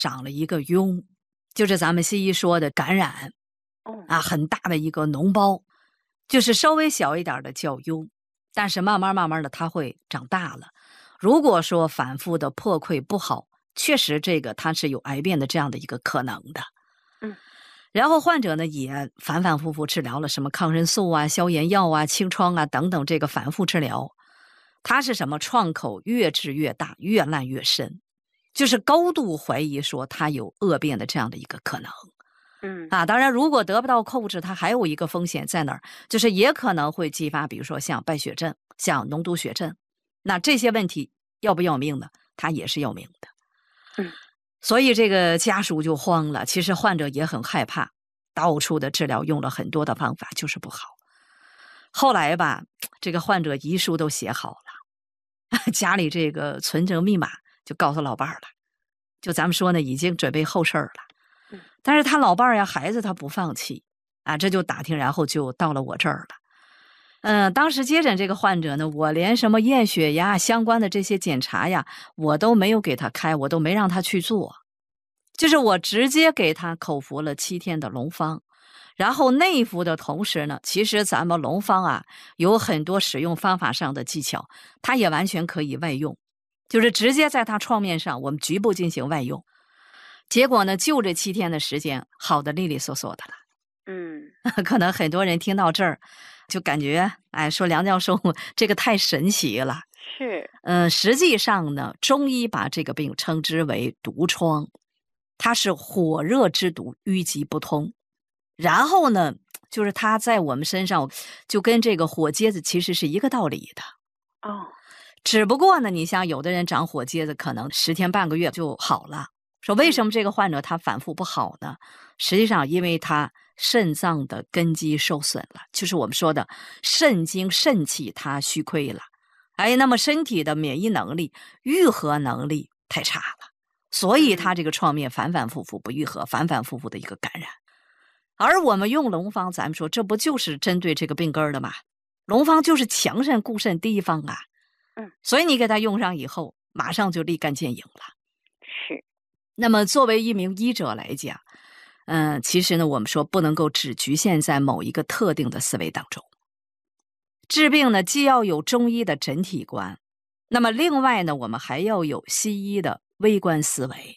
长了一个痈，就是咱们西医说的感染很大的一个脓包，就是稍微小一点的叫痈，但是慢慢的它会长大了。如果说反复的破溃不好，确实这个它是有癌变的这样的一个可能的。然后患者呢也反复治疗了什么抗生素啊、消炎药啊、清创啊等等，这个反复治疗，它是什么创口越治越大，越烂越深，就是高度怀疑说它有恶变的这样的一个可能。当然如果得不到控制，它还有一个风险在哪儿，就是也可能会激发比如说像败血症、像脓毒血症，那这些问题要不要命呢？它也是要命的。所以这个家属就慌了，其实患者也很害怕，到处的治疗，用了很多的方法，就是不好。后来吧，这个患者遗书都写好了，家里这个存折密码就告诉老伴儿了，就咱们说呢，已经准备后事儿了。但是他老伴儿呀、孩子他不放弃这就打听，然后就到了我这儿了。当时接诊这个患者呢，我连什么验血呀、相关的这些检查呀，我都没有给他开，我都没让他去做，就是我直接给他口服了7天的龙方，然后内服的同时呢，其实咱们龙方有很多使用方法上的技巧，它也完全可以外用，就是直接在他创面上我们局部进行外用。结果呢，就这7天的时间，好的利利索索的了。可能很多人听到这儿就感觉说梁教授这个太神奇了。 是。 实际上呢，中医把这个病称之为毒疮，它是火热之毒，淤积不通。然后呢，就是它在我们身上就跟这个火疖子其实是一个道理的。只不过呢，你像有的人长火疖子可能10天半个月就好了。说为什么这个患者他反复不好呢？实际上因为他肾脏的根基受损了，就是我们说的肾精肾气它虚亏了。那么身体的免疫能力、愈合能力太差了，所以他这个创面反复不愈合，反复的一个感染。而我们用龙方，咱们说这不就是针对这个病根的吗？龙方就是强肾固肾第一方所以你给他用上以后，马上就立竿见影了。 是。 那么作为一名医者来讲，其实呢，我们说不能够只局限在某一个特定的思维当中。治病呢，既要有中医的整体观，那么另外呢，我们还要有西医的微观思维。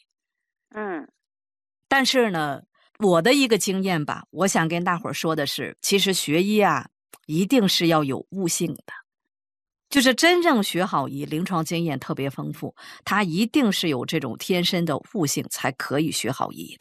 但是呢，我的一个经验吧，我想跟大伙儿说的是，其实学医一定是要有悟性的。就是真正学好医，临床经验特别丰富，他一定是有这种天生的悟性，才可以学好医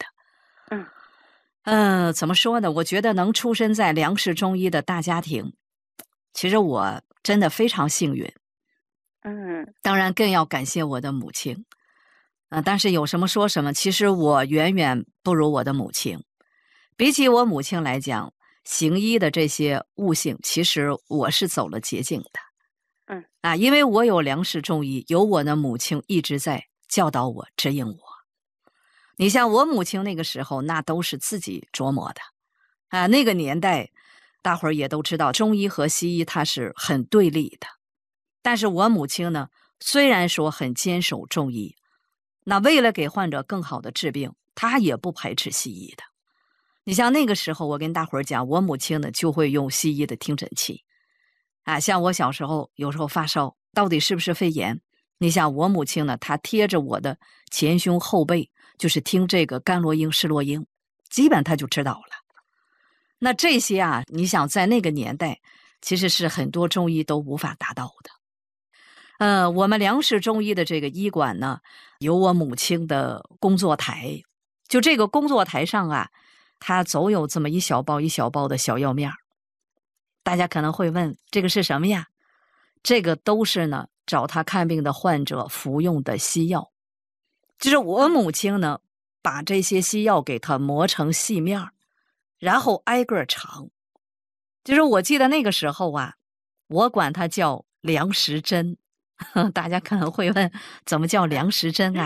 的。怎么说呢？我觉得能出生在梁氏中医的大家庭，其实我真的非常幸运。当然更要感谢我的母亲。但是有什么说什么，其实我远远不如我的母亲。比起我母亲来讲，行医的这些悟性，其实我是走了捷径的。因为我有梁氏中医，有我的母亲一直在教导我、指引我。你像我母亲那个时候，那都是自己琢磨的。那个年代，大伙儿也都知道，中医和西医它是很对立的。但是我母亲呢，虽然说很坚守中医，那为了给患者更好的治病，她也不排斥西医的。你像那个时候，我跟大伙儿讲，我母亲呢就会用西医的听诊器。像我小时候有时候发烧，到底是不是肺炎？你像我母亲呢，她贴着我的前胸后背，就是听这个甘罗英、施洛英，基本她就知道了。那这些你想在那个年代，其实是很多中医都无法达到的。我们梁氏中医的这个医馆呢，有我母亲的工作台，就这个工作台上它总有这么一小包一小包的小药面。大家可能会问，这个是什么呀？这个都是呢找他看病的患者服用的西药。就是我母亲呢，把这些西药给它磨成细面，然后挨个尝。就是我记得那个时候我管它叫梁实针。大家可能会问，怎么叫梁实针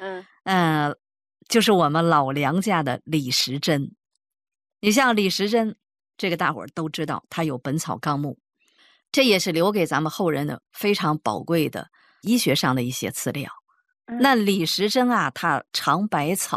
就是我们老梁家的李时珍。你像李时珍，这个大伙儿都知道，他有《本草纲目》，这也是留给咱们后人的非常宝贵的医学上的一些资料。那李时珍他尝百草，